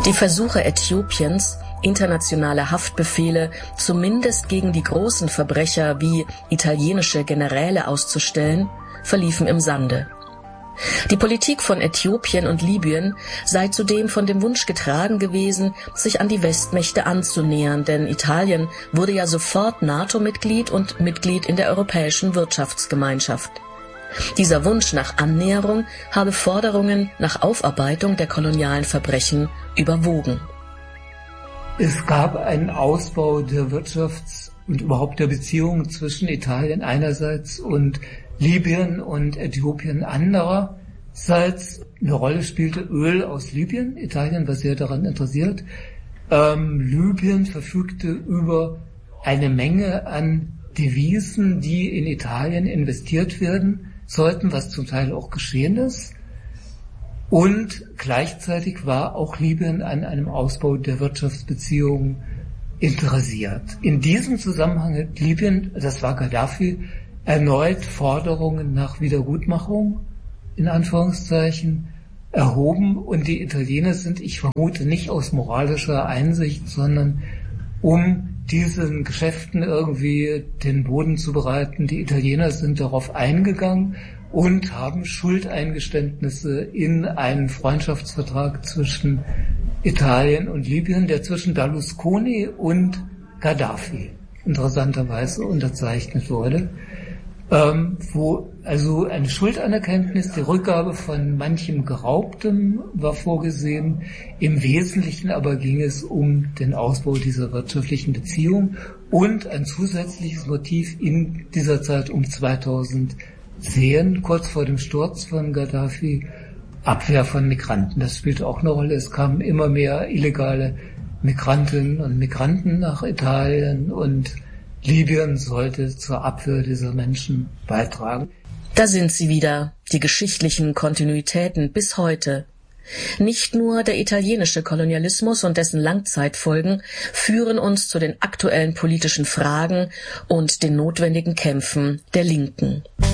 Die Versuche Äthiopiens, internationale Haftbefehle zumindest gegen die großen Verbrecher wie italienische Generäle auszustellen, verliefen im Sande. Die Politik von Äthiopien und Libyen sei zudem von dem Wunsch getragen gewesen, sich an die Westmächte anzunähern, denn Italien wurde ja sofort NATO-Mitglied und Mitglied in der Europäischen Wirtschaftsgemeinschaft. Dieser Wunsch nach Annäherung habe Forderungen nach Aufarbeitung der kolonialen Verbrechen überwogen. Es gab einen Ausbau der Wirtschafts- und überhaupt der Beziehungen zwischen Italien einerseits und Libyen und Äthiopien andererseits. Eine Rolle spielte Öl aus Libyen. Italien war sehr daran interessiert. Libyen verfügte über eine Menge an Devisen, die in Italien investiert werden sollten, was zum Teil auch geschehen ist. Und gleichzeitig war auch Libyen an einem Ausbau der Wirtschaftsbeziehungen interessiert. In diesem Zusammenhang hat Libyen, das war Gaddafi, erneut Forderungen nach Wiedergutmachung, in Anführungszeichen, erhoben. Und die Italiener sind, ich vermute, nicht aus moralischer Einsicht, sondern um diesen Geschäften irgendwie den Boden zu bereiten. Die Italiener sind darauf eingegangen und haben Schuldeingeständnisse in einen Freundschaftsvertrag zwischen Italien und Libyen, der zwischen Berlusconi und Gaddafi interessanterweise unterzeichnet wurde, wo also eine Schuldanerkenntnis, die Rückgabe von manchem Geraubtem war vorgesehen. Im Wesentlichen aber ging es um den Ausbau dieser wirtschaftlichen Beziehung und ein zusätzliches Motiv in dieser Zeit um 2010, kurz vor dem Sturz von Gaddafi, Abwehr von Migranten. Das spielte auch eine Rolle. Es kamen immer mehr illegale Migrantinnen und Migranten nach Italien und Libyen sollte zur Abwehr dieser Menschen beitragen. Da sind sie wieder, die geschichtlichen Kontinuitäten bis heute. Nicht nur der italienische Kolonialismus und dessen Langzeitfolgen führen uns zu den aktuellen politischen Fragen und den notwendigen Kämpfen der Linken.